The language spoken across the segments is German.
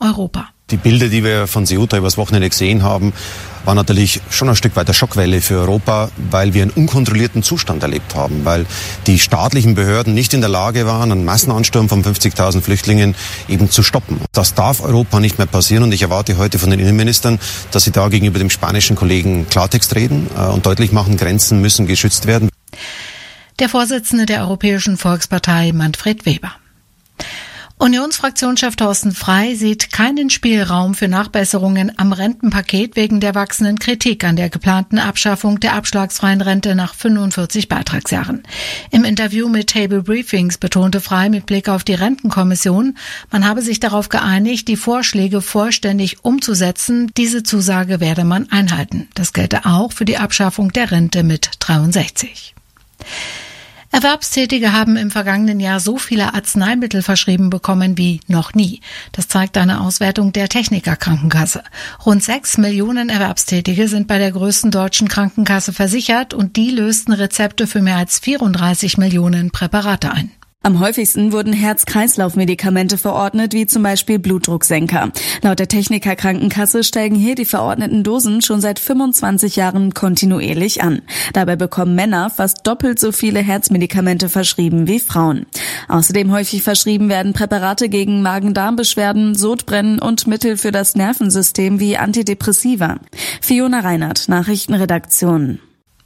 Europa. Die Bilder, die wir von Ceuta übers Wochenende gesehen haben, waren natürlich schon ein Stück weit eine Schockwelle für Europa, weil wir einen unkontrollierten Zustand erlebt haben, weil die staatlichen Behörden nicht in der Lage waren, einen Massenansturm von 50.000 Flüchtlingen eben zu stoppen. Das darf Europa nicht mehr passieren und ich erwarte heute von den Innenministern, dass sie da gegenüber dem spanischen Kollegen Klartext reden und deutlich machen, Grenzen müssen geschützt werden. Der Vorsitzende der Europäischen Volkspartei, Manfred Weber. Unionsfraktionschef Thorsten Frey sieht keinen Spielraum für Nachbesserungen am Rentenpaket wegen der wachsenden Kritik an der geplanten Abschaffung der abschlagsfreien Rente nach 45 Beitragsjahren. Im Interview mit Table Briefings betonte Frey mit Blick auf die Rentenkommission, man habe sich darauf geeinigt, die Vorschläge vollständig umzusetzen. Diese Zusage werde man einhalten. Das gelte auch für die Abschaffung der Rente mit 63. Erwerbstätige haben im vergangenen Jahr so viele Arzneimittel verschrieben bekommen wie noch nie. Das zeigt eine Auswertung der Techniker Krankenkasse. Rund 6 Millionen Erwerbstätige sind bei der größten deutschen Krankenkasse versichert und die lösten Rezepte für mehr als 34 Millionen Präparate ein. Am häufigsten wurden Herz-Kreislauf-Medikamente verordnet, wie zum Beispiel Blutdrucksenker. Laut der Techniker Krankenkasse steigen hier die verordneten Dosen schon seit 25 Jahren kontinuierlich an. Dabei bekommen Männer fast doppelt so viele Herzmedikamente verschrieben wie Frauen. Außerdem häufig verschrieben werden Präparate gegen Magen-Darm-Beschwerden, Sodbrennen und Mittel für das Nervensystem wie Antidepressiva. Fiona Reinhardt, Nachrichtenredaktion.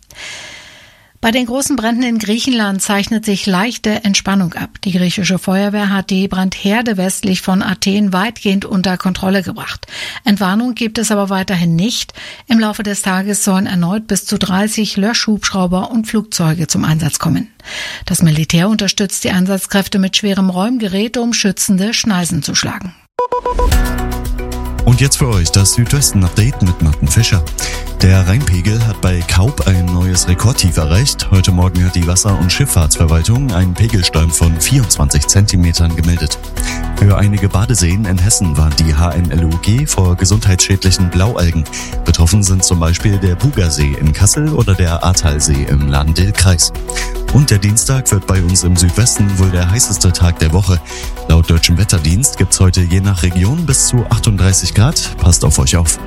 Bei den großen Bränden in Griechenland zeichnet sich leichte Entspannung ab. Die griechische Feuerwehr hat die Brandherde westlich von Athen weitgehend unter Kontrolle gebracht. Entwarnung gibt es aber weiterhin nicht. Im Laufe des Tages sollen erneut bis zu 30 Löschhubschrauber und Flugzeuge zum Einsatz kommen. Das Militär unterstützt die Einsatzkräfte mit schwerem Räumgerät, um schützende Schneisen zu schlagen. Und jetzt für euch das Südwesten-Update mit Martin Fischer. Der Rheinpegel hat bei Kaub ein neues Rekordtief erreicht. Heute Morgen hat die Wasser- und Schifffahrtsverwaltung einen Pegelstand von 24 Zentimetern gemeldet. Für einige Badeseen in Hessen warnt die HNLUG vor gesundheitsschädlichen Blaualgen. Betroffen sind zum Beispiel der Bugersee in Kassel oder der Ahrtalsee im Lahn-Dill-Kreis. Und der Dienstag wird bei uns im Südwesten wohl der heißeste Tag der Woche. Laut Deutschem Wetterdienst gibt's heute je nach Region bis zu 38 Grad. Passt auf euch auf.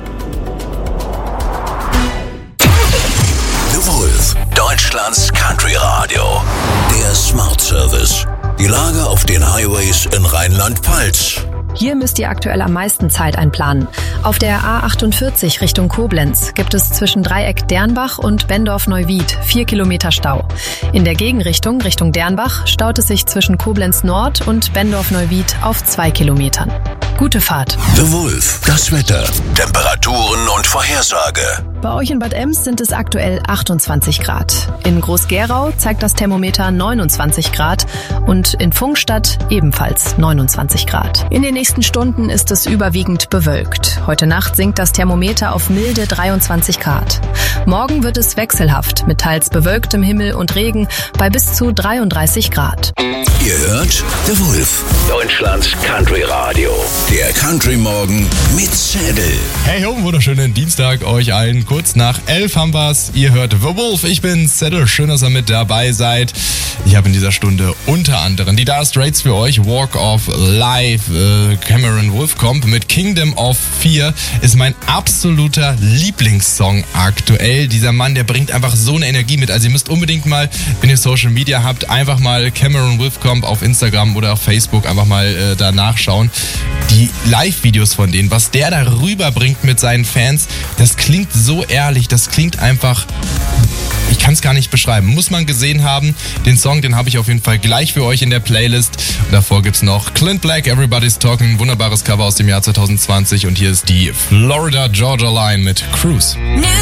The Wolf, Deutschlands Country Radio. Der Smart Service. Die Lage auf den Highways in Rheinland-Pfalz. Hier müsst ihr aktuell am meisten Zeit einplanen. Auf der A48 Richtung Koblenz gibt es zwischen Dreieck Dernbach und Bendorf-Neuwied 4 Kilometer Stau. In der Gegenrichtung Richtung Dernbach staut es sich zwischen Koblenz Nord und Bendorf-Neuwied auf 2 Kilometern. Gute Fahrt. The Wolf, das Wetter, Temperaturen und Vorhersage. Bei euch in Bad Ems sind es aktuell 28 Grad. In Groß-Gerau zeigt das Thermometer 29 Grad und in Pfungstadt ebenfalls 29 Grad. In den nächsten Stunden ist es überwiegend bewölkt. Heute Nacht sinkt das Thermometer auf milde 23 Grad. Morgen wird es wechselhaft mit teils bewölktem Himmel und Regen bei bis zu 33 Grad. Ihr hört The Wolf, Deutschlands Country Radio. Der Country Morgen mit Zettel. Hey ho, wunderschönen Dienstag euch allen. Kurz nach 11 haben wir's. Ihr hört The Wolf. Ich bin Zettel. Schön, dass ihr mit dabei seid. Ich habe in dieser Stunde unter anderem die Dire Straits für euch. Walk of Life. Cameron Wolfcomb mit Kingdom of Fear ist mein absoluter Lieblingssong aktuell. Dieser Mann, der bringt einfach so eine Energie mit. Also ihr müsst unbedingt mal, wenn ihr Social Media habt, einfach mal Cameron Wolfcomb auf Instagram oder auf Facebook einfach mal da nachschauen. Die Live-Videos von denen, was der da rüberbringt mit seinen Fans, das klingt so ehrlich, das klingt einfach, ich kann es gar nicht beschreiben, muss man gesehen haben. Den Song, den habe ich auf jeden Fall gleich für euch in der Playlist. Und davor gibt's noch Clint Black, Everybody's Talking, wunderbares Cover aus dem Jahr 2020 und hier ist die Florida Georgia Line mit Cruise.